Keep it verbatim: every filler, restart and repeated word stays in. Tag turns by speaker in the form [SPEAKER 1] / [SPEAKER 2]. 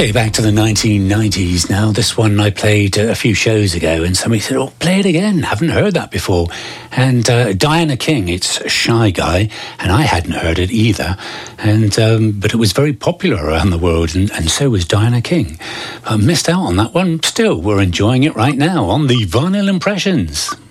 [SPEAKER 1] Okay, back to the nineteen nineties now. This one I played a few shows ago, and somebody said, oh, play it again. Haven't heard that before. And uh, Diana King, it's Shy Guy, and I hadn't heard it either. And um, but it was very popular around the world, and, and so was Diana King. I missed out on that one. Still, we're enjoying it right now on the Vinyl Impressions.